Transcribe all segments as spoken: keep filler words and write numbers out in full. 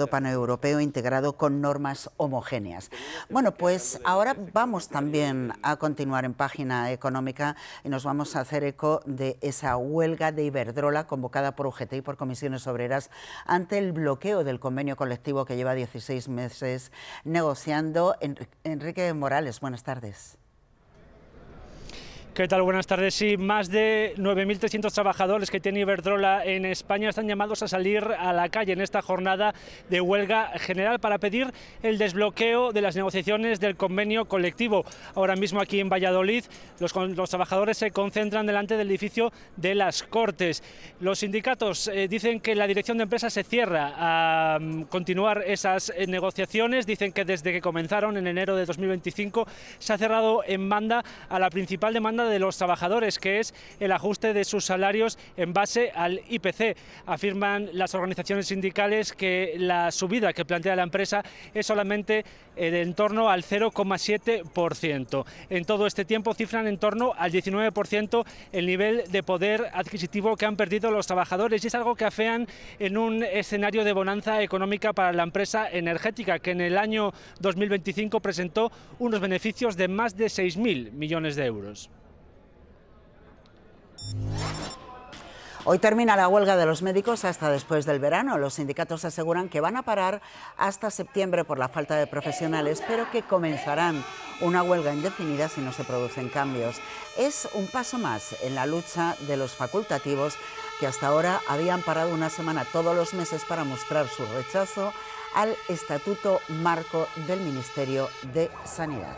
mercado paneuropeo integrado con normas homogéneas. Bueno, pues ahora vamos también a continuar en Página Económica y nos vamos a hacer eco de esa huelga de Iberdrola convocada por U G T y por comisiones obreras ante el bloqueo del convenio colectivo que lleva dieciséis meses negociando. Enrique Morales, buenas tardes. ¿Qué tal? Buenas tardes. Sí, más de nueve mil trescientos trabajadores que tiene Iberdrola en España están llamados a salir a la calle en esta jornada de huelga general para pedir el desbloqueo de las negociaciones del convenio colectivo. Ahora mismo aquí en Valladolid los, los trabajadores se concentran delante del edificio de las Cortes. Los sindicatos eh, dicen que la dirección de empresa se cierra a um, continuar esas eh, negociaciones. Dicen que desde que comenzaron en enero de dos mil veinticinco se ha cerrado en banda a la principal demanda de los trabajadores, que es el ajuste de sus salarios en base al I P C. Afirman las organizaciones sindicales que la subida que plantea la empresa es solamente de en torno al cero coma siete por ciento. En todo este tiempo cifran en torno al diecinueve por ciento el nivel de poder adquisitivo que han perdido los trabajadores, y es algo que afean en un escenario de bonanza económica para la empresa energética, que en el año dos mil veinticinco presentó unos beneficios de más de seis mil millones de euros. Hoy termina la huelga de los médicos hasta después del verano. Los sindicatos aseguran que van a parar hasta septiembre por la falta de profesionales, pero que comenzarán una huelga indefinida si no se producen cambios. Es un paso más en la lucha de los facultativos, que hasta ahora habían parado una semana todos los meses para mostrar su rechazo al Estatuto Marco del Ministerio de Sanidad.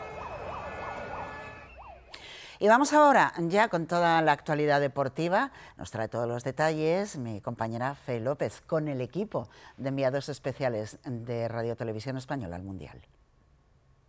Y vamos ahora ya con toda la actualidad deportiva. Nos trae todos los detalles mi compañera Fe López con el equipo de enviados especiales de Radio Televisión Española al Mundial.